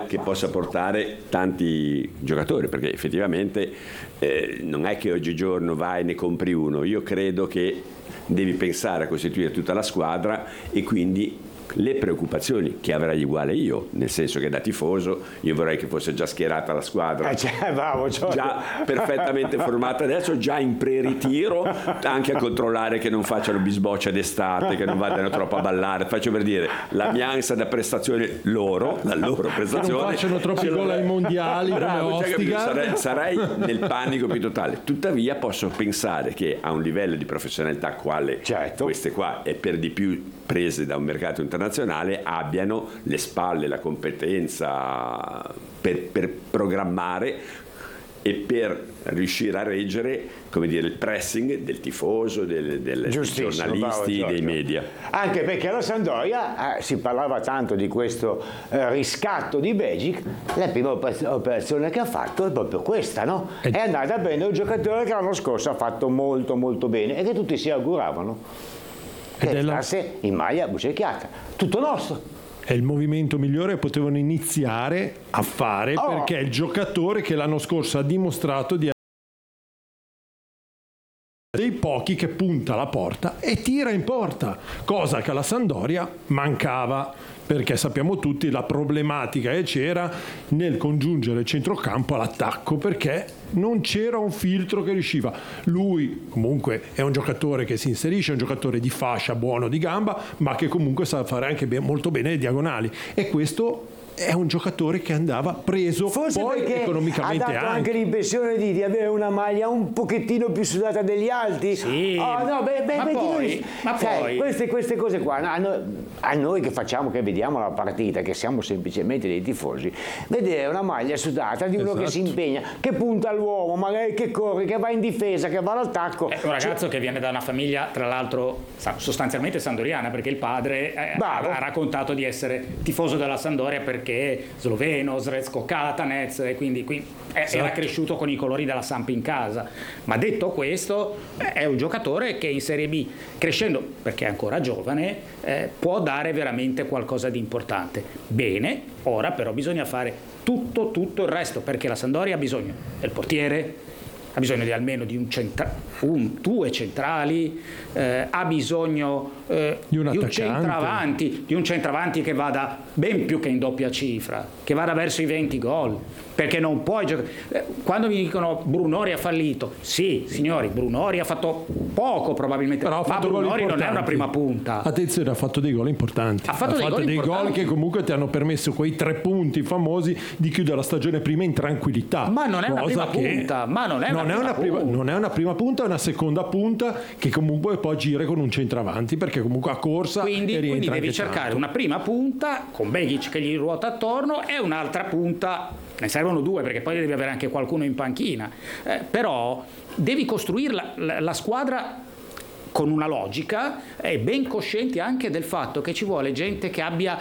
che possa portare tanti giocatori, perché effettivamente non è che oggigiorno vai e ne compri uno. Io credo che devi pensare a costituire tutta la squadra, e quindi le preoccupazioni che avrai uguale io, nel senso che da tifoso io vorrei che fosse già schierata la squadra, già perfettamente formata adesso, già in pre-ritiro, anche a controllare che non facciano bisboccia d'estate, che non vadano troppo a ballare. Faccio per dire, la mia ansia da prestazione la loro prestazione, che non facciano troppi gol ai mondiali. Bravo, sarei nel panico più totale. Tuttavia posso pensare che a un livello di professionalità quale queste qua, e per di più prese da un mercato internazionale, abbiano le spalle, la competenza per programmare e per riuscire a reggere, come dire, il pressing del tifoso, dei giornalisti, dei media. Anche perché alla Sampdoria si parlava tanto di questo riscatto di Begic. La prima operazione che ha fatto è proprio questa, no? È andata a prendere un giocatore che l'anno scorso ha fatto molto molto bene e che tutti si auguravano che stasse in maglia bucecchiata. Tutto nostro. È il movimento migliore che potevano iniziare a fare, perché è il giocatore che l'anno scorso ha dimostrato di essere dei pochi che punta la porta e tira in porta, cosa che alla Sampdoria mancava, perché sappiamo tutti la problematica che c'era nel congiungere il centrocampo all'attacco, perché non c'era un filtro che riusciva. Lui comunque è un giocatore che si inserisce, è un giocatore di fascia, buono di gamba, ma che comunque sa fare anche molto bene le diagonali, e questo è un giocatore che andava preso, forse poi economicamente ha dato anche l'impressione di avere una maglia un pochettino più sudata degli altri. Sì, ma poi queste cose qua a noi che facciamo, che vediamo la partita, che siamo semplicemente dei tifosi, vedere una maglia sudata di uno che si impegna, che punta all'uomo, magari che corre, che va in difesa, che va all'attacco. È un ragazzo che viene da una famiglia, tra l'altro sostanzialmente sandoriana, perché il padre ha raccontato di essere tifoso della Sampdoria perché sloveno, Srečko Katanec, e quindi era cresciuto con i colori della Samp in casa. Ma detto questo, è un giocatore che in Serie B, crescendo perché è ancora giovane, può dare veramente qualcosa di importante. Bene, ora però bisogna fare tutto il resto, perché la Sampdoria ha bisogno del portiere, ha bisogno di almeno di due centrali, ha bisogno di un centravanti che vada ben più che in doppia cifra, che vada verso i 20 gol, perché non puoi giocare. Quando mi dicono Brunori ha fallito, sì signori, Brunori ha fatto poco probabilmente, ma Brunori non è una prima punta. Attenzione, ha fatto dei gol importanti, ha fatto dei gol che comunque ti hanno permesso quei 3 punti famosi di chiudere la stagione prima in tranquillità. Ma non è una prima punta, non è una prima punta, è una seconda punta che comunque poi gira con un centravanti, perché comunque ha corsa, quindi rientra, devi cercare una prima punta con Begic che gli ruota attorno e un'altra punta, ne servono 2 perché poi devi avere anche qualcuno in panchina, però devi costruire la squadra con una logica e ben coscienti anche del fatto che ci vuole gente che abbia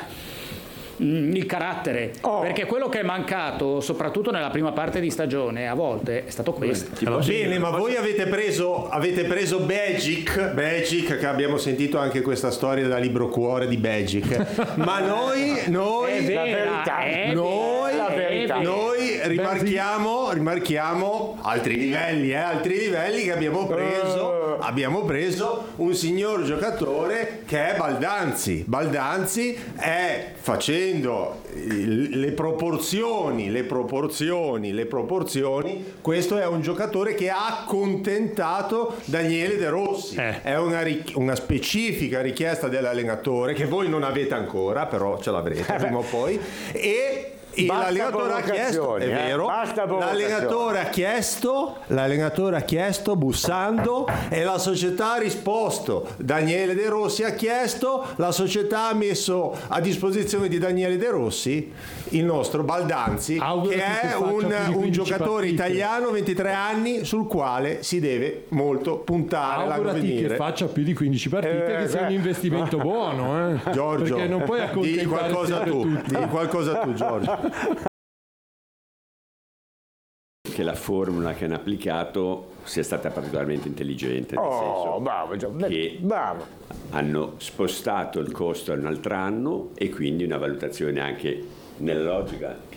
il carattere, perché quello che è mancato soprattutto nella prima parte di stagione a volte è stato questo. Bene, ma voi avete preso Begic, che abbiamo sentito anche questa storia da libro cuore di Begic, ma noi rimarchiamo altri livelli che abbiamo preso un signor giocatore che è Baldanzi è facendo le proporzioni, questo è un giocatore che ha accontentato Daniele De Rossi. È una specifica richiesta dell'allenatore che voi non avete ancora, però ce l'avrete prima o poi, e l'allenatore ha chiesto, è vero, l'allenatore ha chiesto bussando, e la società ha risposto. Daniele De Rossi ha chiesto, la società ha messo a disposizione di Daniele De Rossi il nostro Baldanzi, che è un giocatore italiano, 23 anni, sul quale si deve molto puntare. Augurati che faccia più di 15 partite, che sia un investimento buono, Giorgio, perché non puoi accontentare qualcosa tu, Giorgio. Che la formula che hanno applicato sia stata particolarmente intelligente, nel senso che hanno spostato il costo a un altro anno, e quindi una valutazione anche nella logica